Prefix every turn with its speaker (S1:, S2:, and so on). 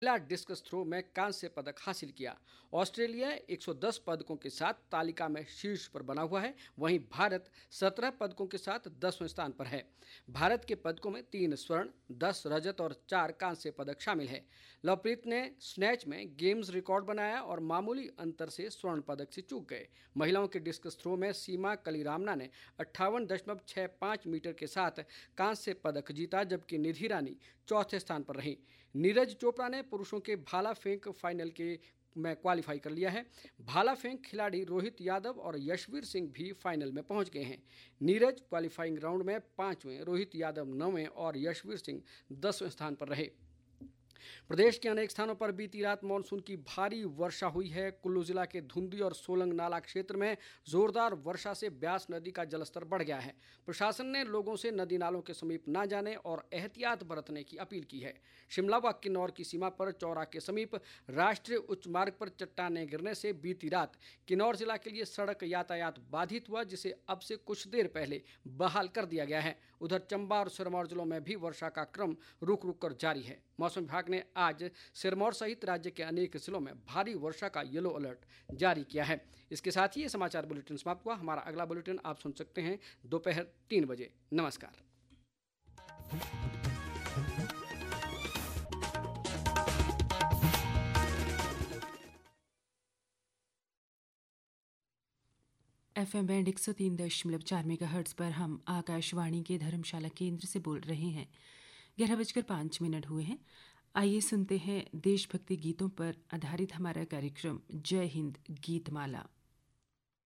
S1: महिला discus throw में कांस्य पदक हासिल किया। ऑस्ट्रेलिया 110 पदकों के साथ तालिका में शीर्ष पर बना हुआ है, वहीं भारत 17 पदकों के साथ 10वें स्थान पर है। भारत के पदकों में 3 स्वर्ण, 10 रजत और 4 कांस्य पदक शामिल है। लवप्रीत ने स्नैच में गेम्स रिकॉर्ड बनाया और मामूली अंतर से स्वर्ण पदक से चूक गए। महिलाओं के डिस्कस थ्रो में सीमा कलीरामना ने 58.65 मीटर के साथ कांस्य पदक जीता, जबकि निधि रानी चौथे स्थान पर रही। नीरज चोपड़ा ने पुरुषों के भाला फेंक फाइनल के में क्वालिफाई कर लिया है। भाला फेंक खिलाड़ी रोहित यादव और यशवीर सिंह भी फाइनल में पहुंच गए हैं। नीरज क्वालिफाइंग राउंड में 5वें, रोहित यादव 9वें और यशवीर सिंह 10वें स्थान पर रहे। प्रदेश के अनेक स्थानों पर बीती रात मानसून की भारी वर्षा हुई है। कुल्लू जिला के धुंधी और सोलंग नाला क्षेत्र में जोरदार वर्षा से ब्यास नदी का जलस्तर बढ़ गया है। प्रशासन ने लोगों से नदी नालों के समीप न जाने और एहतियात बरतने की अपील की है। शिमला व किन्नौर की सीमा पर चौरा के समीप राष्ट्रीय उच्च मार्ग पर चट्टानें गिरने से बीती रात किन्नौर जिला के लिए सड़क यातायात बाधित हुआ, जिसे अब से कुछ देर पहले बहाल कर दिया गया है। उधर चंबा और सिरमौर जिलों में भी वर्षा का क्रम रुक रुक कर जारी है। मौसम विभाग ने आज सिरमौर सहित राज्य के अनेक जिलों में भारी वर्षा का येलो अलर्ट जारी किया है। इसके साथ ही ये समाचार बुलेटिन समाप्त हुआ। हमारा अगला बुलेटिन आप सुन सकते हैं दोपहर 3 बजे। नमस्कार।
S2: FM बैंड 103.4 मेगाहर्ट्ज पर हम आकाशवाणी के धर्मशाला केंद्र से बोल रहे हैं। 11:05 हुए हैं। आइए सुनते हैं देशभक्ति गीतों पर आधारित हमारा कार्यक्रम जय हिंद गीतमाला।